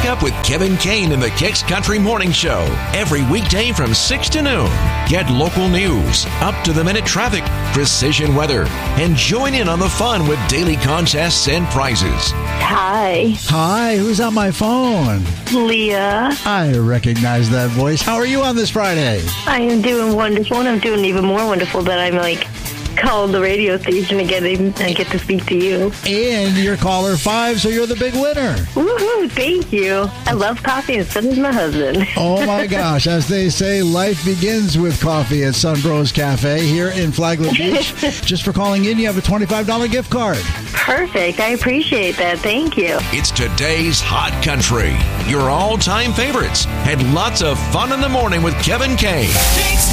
up with Kevin Kane in the Kicks Country Morning Show every weekday from 6 to noon. Get local news, up-to-the-minute traffic, precision weather, and join in on the fun with daily contests and prizes. Hi. Hi, who's on my phone? Leah. I recognize that voice. How are you on this Friday? I am doing wonderful, and I'm doing even more wonderful that I'm called the radio station again and get to speak to you. And you're caller 5, so you're the big winner. Woohoo, thank you. I love coffee, and so does my husband. Oh my gosh, as they say, life begins with coffee at Sunbros Cafe here in Flagler Beach. Just for calling in, you have a $25 gift card. Perfect. I appreciate that. Thank you. It's today's Hot Country, your all-time favorites, and lots of fun in the morning with Kevin Kane.